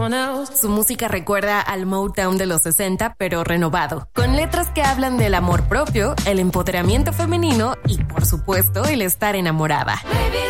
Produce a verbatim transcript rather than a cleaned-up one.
someone else. Su música recuerda al Motown de los sesenta, pero renovado, con letras que hablan del amor propio, el empoderamiento femenino y, por supuesto, el estar enamorada. Baby,